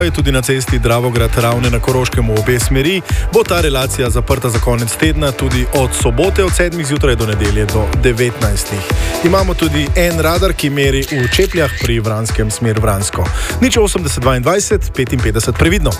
Tudi na cesti Dravograd-Ravne na Koroškem v obe smeri bo ta relacija zaprta za konec tedna, tudi od sobote od 7. zjutraj do nedelje do 19. Imamo tudi en radar, ki meri v Čepljah pri Vranskem smer Vransko. 080 22 55 previdno.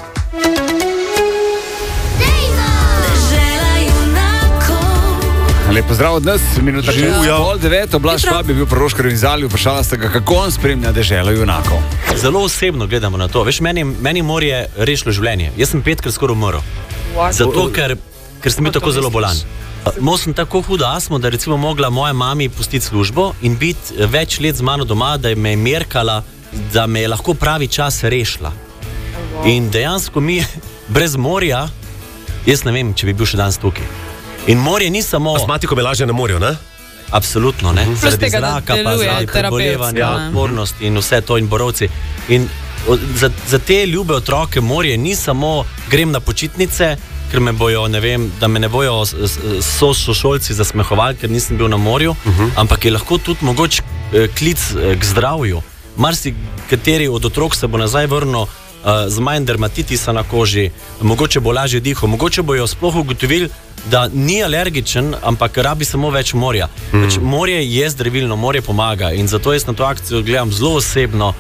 Lep pozdrav od nas, minuta že pol 9, Blaž Švab je bil proroškar in zali, vprašala ste ga, kako on spremlja deželo junakov. Zelo osebno gledamo na to. Veš, meni morje rešilo življenje. Jaz sem 5krat skoraj umrl. Zato, ker sem bil tako zelo bolan. Imel sem tako hudo astmo, da recimo mogla moja mami pustiti službo in biti več let z mano doma, da me je merkala, da me je lahko pravi čas rešila. In dejansko mi brez morja, jaz ne vem, če bi bil še danes tukaj. In morje ni samo... Astmatiko me laže na morju, ne? Absolutno, ne? Zaradi zraka, pa zaradi prebolevanja, odpornosti in vse to in borovci. In za te ljube otroke morje ni samo grem na počitnice, ker me bojo, ne vem, da me ne bojo sošolci zasmehovali, ker nisem bil na morju, ampak je lahko tudi mogoč klic k zdravju. Marsikateri od otrok se bo nazaj vrnil z manj dermatitisa na koži, mogoče bo lažje dihal, mogoče bojo sploh ugotovili, da ni alergičen, ampak rabi samo več morja. Morje je zdravilno, morje pomaga in zato jaz na to akcijo gledam zelo osebno.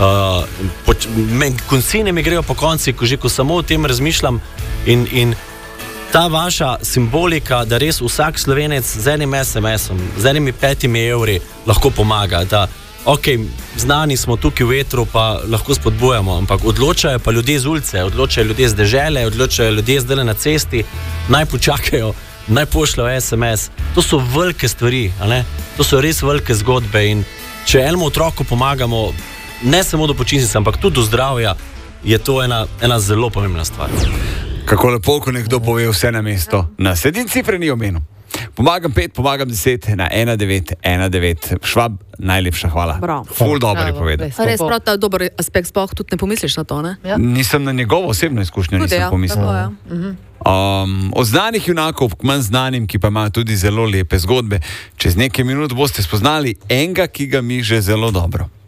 Koncine mi grejo po konci, ko samo o tem razmišljam in ta vaša simbolika, da res vsak Slovenec z enim SMS-om, z enimi 5 evri lahko pomaga, da znani smo tukaj v etru, pa lahko spodbujamo, ampak odločajo pa ljudje z ulice, odločajo ljudje z dežele, odločajo ljudje zdaj na cesti, naj počakajo, naj pošljajo SMS. To so velike stvari, to so res velike zgodbe in če enemu otroku pomagamo, ne samo do počitnice, ampak tudi do zdravja, je to ena zelo pomembna stvar. Kako lepo, ko nekdo pove vse na mesto. Na sedin cifre ni omenil. Pomagam 5, pomagam 10 na 1919. Švab, najlepša hvala. Ful dobro je povedal. Res prav ta dober aspekt, sploh tudi ne pomisliš na to, ne? Ja. Nisem na njegovo osebno izkušnjo nisem pomislil. Od znanih junakov k manj znanim, ki pa imajo tudi zelo lepe zgodbe, čez nekaj minut boste spoznali enega, ki ga mi že zelo dobro.